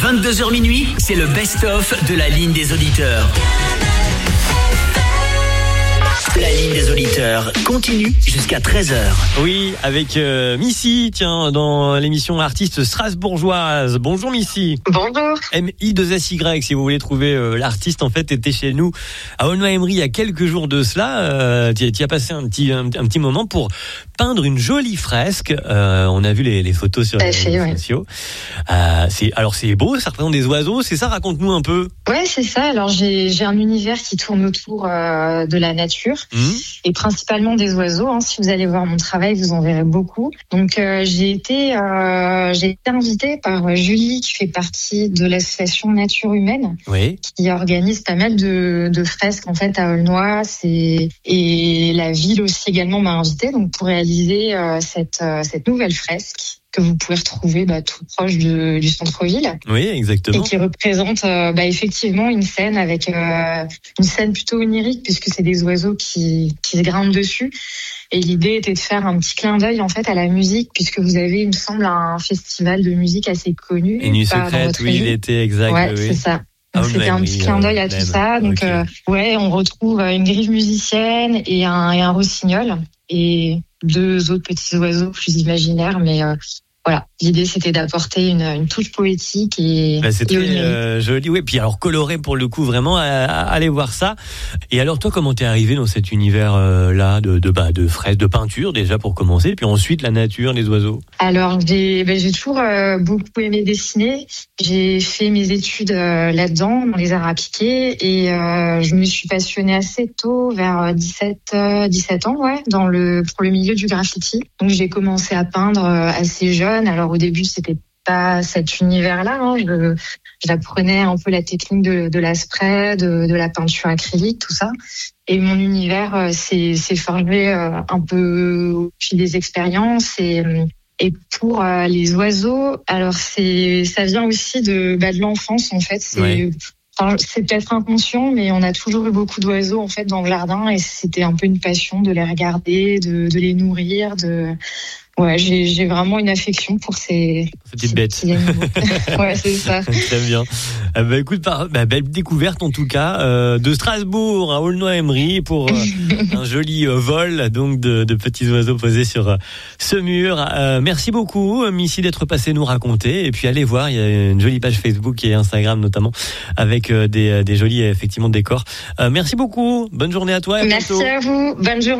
22h minuit, c'est le best-of de la ligne des auditeurs. La ligne des auditeurs continue jusqu'à 13h. Oui, avec Missy, tiens, dans l'émission Artiste Strasbourgeoise. Bonjour Missy. Bonjour. MI2SY, si vous voulez trouver l'artiste, en fait, était chez nous à Aulnoy-Aymeries il y a quelques jours de cela. Tu as passé un petit moment pour peindre une jolie fresque. On a vu les photos sur les réseaux sociaux. C'est beau, ça représente des oiseaux, c'est ça? Raconte-nous un peu. Ouais, c'est ça. Alors j'ai un univers qui tourne autour de la nature. Et principalement des oiseaux. Si vous allez voir mon travail, vous en verrez beaucoup. Donc j'ai été invitée par Julie, qui fait partie de l'association Nature Humaine, qui organise pas mal de fresques en fait à Aulnoy. Et la ville aussi également m'a invitée donc pour réaliser cette nouvelle fresque que vous pouvez retrouver tout proche du centre-ville. Oui, exactement. Et qui représente effectivement une scène avec une scène plutôt onirique, puisque c'est des oiseaux qui se grimpent dessus. Et l'idée était de faire un petit clin d'œil en fait à la musique, puisque vous avez, il me semble, un festival de musique assez connu. Et Nuit secrète, oui, il était exact. Ouais, c'est ça. Donc c'était un petit clin d'œil à tout ça. Donc on retrouve une grive musicienne et un rossignol et deux autres petits oiseaux plus imaginaires, mais voilà, l'idée c'était d'apporter une touche poétique et c'est très joli, oui. Puis alors coloré pour le coup, vraiment, allez voir ça. Et alors toi, comment t'es arrivé dans cet univers là de fresques, de peinture déjà pour commencer, puis ensuite la nature, les oiseaux? Alors j'ai toujours beaucoup aimé dessiner. J'ai fait mes études là-dedans, dans les arts appliqués, et je me suis passionnée assez tôt, vers 17 ans, pour le milieu du graffiti. Donc j'ai commencé à peindre assez jeune. Alors au début, c'était pas cet univers-là. J'apprenais un peu la technique de la spray, de la peinture acrylique, tout ça. Et mon univers s'est forgé un peu au fil des expériences. Et pour les oiseaux, alors ça vient aussi de l'enfance en fait. C'est peut-être inconscient, mais on a toujours eu beaucoup d'oiseaux en fait dans le jardin, et c'était un peu une passion de les regarder, de les nourrir, j'ai vraiment une affection pour ces petites bêtes. Ouais, c'est ça. Très bien. Écoute, belle découverte en tout cas de Strasbourg à Aulnoy-Aymeries pour un joli vol donc de petits oiseaux posés sur ce mur. Merci beaucoup Missy d'être passée nous raconter, et puis allez voir, il y a une jolie page Facebook et Instagram notamment avec des jolis effectivement décors. Merci beaucoup. Bonne journée à toi. Merci à vous. Bonne journée.